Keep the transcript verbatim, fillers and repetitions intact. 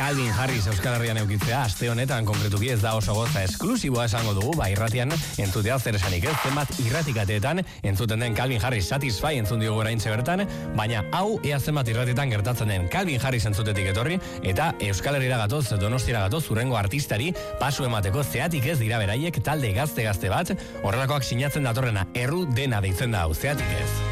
Calvin Harris Euskal Herrian eukitzea, aste honetan konkretuki ez da oso goza esklusiboa esango dugu, ba irratian entzutea zer esanik ez, zenbat irratikateetan entzuten den Calvin Harris Satisfy entzun diogu oraintxe bertan, baina hau ea zenbat irratietan gertatzen den Calvin Harris entzutetik etorri, eta Euskal Herriera gatoz, Donostiara gatoz, zurrengo artistari pasu emateko zeatik ez dira beraiek talde gazte-gazte bat, horrelakoak sinatzen datorrena, erru dena deitzen da hau, zeatik ez.